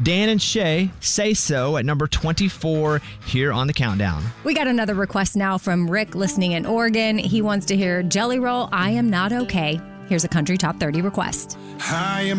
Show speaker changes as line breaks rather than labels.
Dan and Shay, Say So at number 24 here on the countdown.
We got another request now from Rick listening in Oregon. He wants to hear Jelly Roll, I Am Not Okay. Here's a country top 30 request.
I am